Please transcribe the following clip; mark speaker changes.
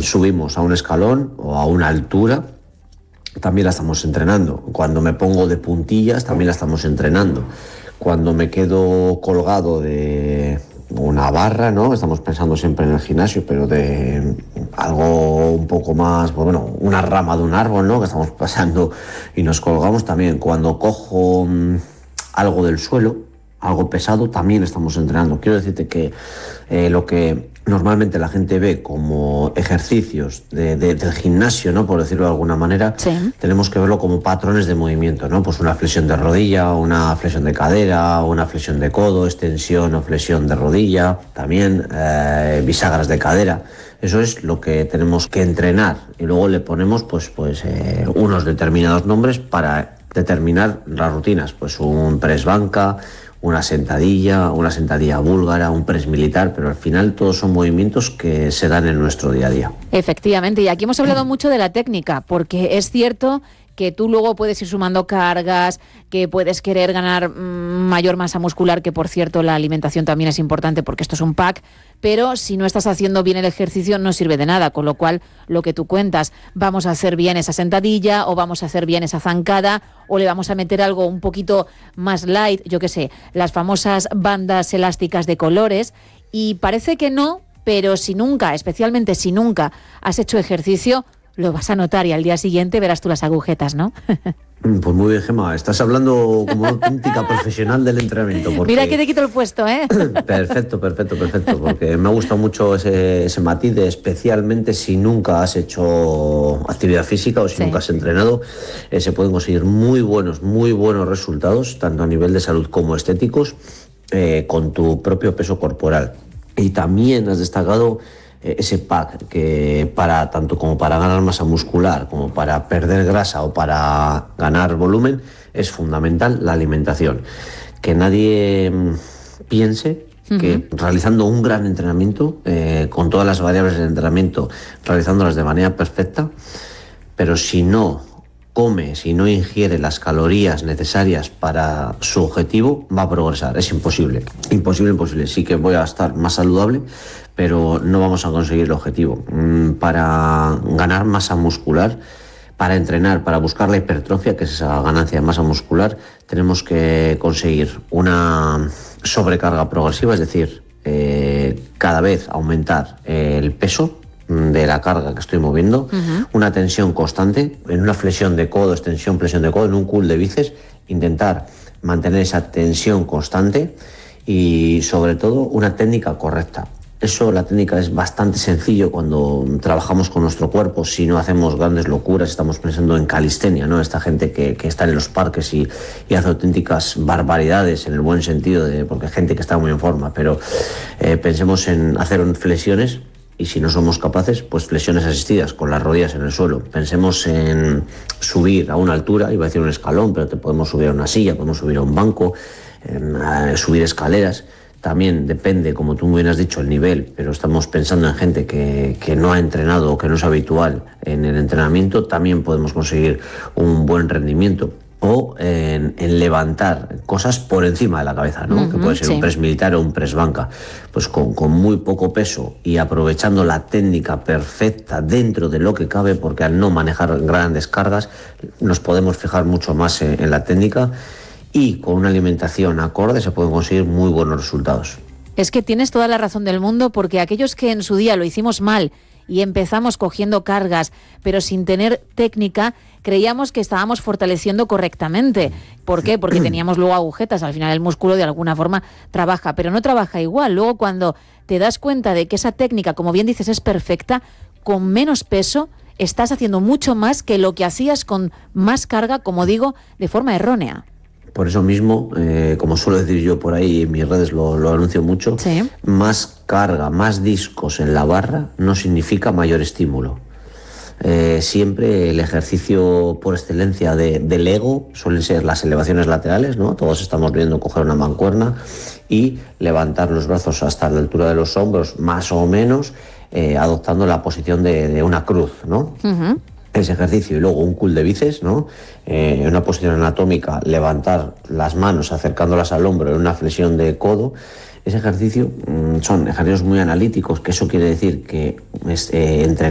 Speaker 1: subimos a un escalón o a una altura, también la estamos entrenando. Cuando me pongo de puntillas, también la estamos entrenando. Cuando me quedo colgado de una barra, ¿no? Estamos pensando siempre en el gimnasio, pero de algo un poco más, pues bueno, una rama de un árbol, ¿no? Que estamos pasando y nos colgamos también. Cuando cojo algo del suelo, algo pesado, también estamos entrenando. Quiero decirte que lo que normalmente la gente ve como ejercicios del gimnasio, ¿no? Por decirlo de alguna manera,
Speaker 2: Sí.
Speaker 1: tenemos que verlo como patrones de movimiento, ¿no? Pues una flexión de rodilla, una flexión de cadera, una flexión de codo, extensión o flexión de rodilla, también bisagras de cadera. Eso es lo que tenemos que entrenar y luego le ponemos pues unos determinados nombres para determinar las rutinas, pues un press banca, una sentadilla búlgara, un press militar, pero al final todos son movimientos que se dan en nuestro día a día.
Speaker 2: Efectivamente, y aquí hemos hablado mucho de la técnica, porque es cierto que tú luego puedes ir sumando cargas, que puedes querer ganar mayor masa muscular, que por cierto la alimentación también es importante porque esto es un pack, pero si no estás haciendo bien el ejercicio no sirve de nada, con lo cual lo que tú cuentas, vamos a hacer bien esa sentadilla o vamos a hacer bien esa zancada o le vamos a meter algo un poquito más light, yo qué sé, las famosas bandas elásticas de colores, y parece que no, pero si nunca, especialmente si nunca has hecho ejercicio, lo vas a notar y al día siguiente verás tú las agujetas, ¿no?
Speaker 1: Pues muy bien, Gemma, estás hablando como una auténtica profesional del entrenamiento. Porque...
Speaker 2: Mira que te quito el puesto, ¿eh?
Speaker 1: Perfecto, porque me ha gustado mucho ese matiz de especialmente si nunca has hecho actividad física o si nunca has entrenado, se pueden conseguir muy buenos resultados, tanto a nivel de salud como estéticos, con tu propio peso corporal. Y también has destacado ese pack que tanto como para ganar masa muscular como para perder grasa o para ganar volumen es fundamental la alimentación. Que nadie piense que realizando un gran entrenamiento, con todas las variables del entrenamiento, realizándolas de manera perfecta, pero si no come, si no ingiere las calorías necesarias para su objetivo, va a progresar. Es imposible. Sí que voy a estar más saludable, pero no vamos a conseguir el objetivo. Para ganar masa muscular, para entrenar, para buscar la hipertrofia, que es esa ganancia de masa muscular, tenemos que conseguir una sobrecarga progresiva, es decir, cada vez aumentar el peso de la carga que estoy moviendo, una tensión constante, en una flexión de codo, extensión, flexión de codo, en un curl de bíceps, intentar mantener esa tensión constante y sobre todo una técnica correcta. La técnica es bastante sencillo cuando trabajamos con nuestro cuerpo, si no hacemos grandes locuras, estamos pensando en calistenia, ¿no? Esta gente que está en los parques y hace auténticas barbaridades en el buen sentido, porque hay gente que está muy en forma, pero pensemos en hacer flexiones. Y si no somos capaces, pues flexiones asistidas con las rodillas en el suelo. Pensemos en subir a una altura, iba a decir un escalón, pero te podemos subir a una silla, podemos subir a un banco, subir escaleras. También depende, como tú muy bien has dicho, el nivel, pero estamos pensando en gente que no ha entrenado o que no es habitual en el entrenamiento, también podemos conseguir un buen rendimiento. O en levantar cosas por encima de la cabeza, ¿no? Que puede ser un press militar o un press banca. Pues con muy poco peso y aprovechando la técnica perfecta dentro de lo que cabe, porque al no manejar grandes cargas nos podemos fijar mucho más en la técnica, y con una alimentación acorde se pueden conseguir muy buenos resultados.
Speaker 2: Es que tienes toda la razón del mundo, porque aquellos que en su día lo hicimos mal y empezamos cogiendo cargas, pero sin tener técnica, creíamos que estábamos fortaleciendo correctamente. ¿Por qué? Porque teníamos luego agujetas. Al final el músculo de alguna forma trabaja, pero no trabaja igual. Luego cuando te das cuenta de que esa técnica, como bien dices, es perfecta, con menos peso estás haciendo mucho más que lo que hacías con más carga, como digo, de forma errónea.
Speaker 1: Por eso mismo, como suelo decir yo por ahí, en mis redes lo anuncio mucho, más carga, más discos en la barra no significa mayor estímulo. Siempre el ejercicio por excelencia del ego suelen ser las elevaciones laterales, ¿no? Todos estamos viendo coger una mancuerna y levantar los brazos hasta la altura de los hombros, más o menos, adoptando la posición de una cruz, ¿no? Ese ejercicio, y luego un curl de bíceps, ¿no? En una posición anatómica, levantar las manos acercándolas al hombro en una flexión de codo. Ese ejercicio son ejercicios muy analíticos, que eso quiere decir que entrenar